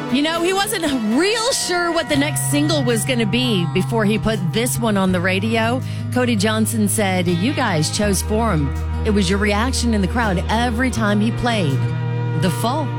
You know, he wasn't real sure what the next single was going to be before he put this one on the radio. Cody Johnson said, "You guys chose for him. It was your reaction in the crowd every time he played The Fall."